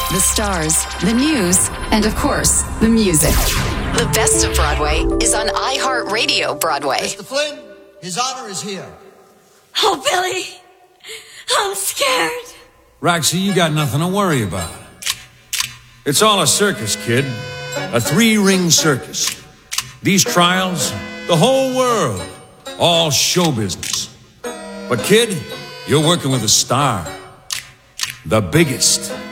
The stars, the news, and of course, the music. The best of Broadway is on iHeartRadio Broadway. Mr. Flynn, His Honor is here. Oh, Billy, I'm scared. Roxy, you got nothing to worry about. It's all a circus, kid. A 3-ring circus. These trials, the whole world, all show business. But kid, you're working with a star. The biggest.